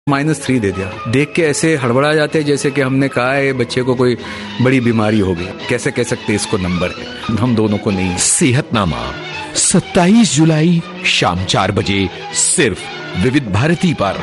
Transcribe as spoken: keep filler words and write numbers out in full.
Minus three दे दिया। देख के ऐसे हड़बड़ा जाते हैं जैसे कि हमने कहा है बच्चे को कोई बड़ी बीमारी हो गई। कैसे कह सकते इसको नंबर है, हम दोनों को नहीं। सेहतनामा सत्ताईस जुलाई शाम चार बजे सिर्फ विविध भारती पर।